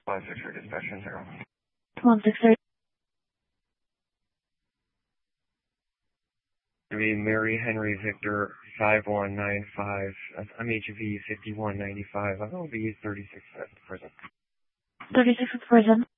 1-6 for dispatch 0. 1-6. Mary Henry Victor 5195. I'm HV 5195. I will be 36 at present. 36 at present.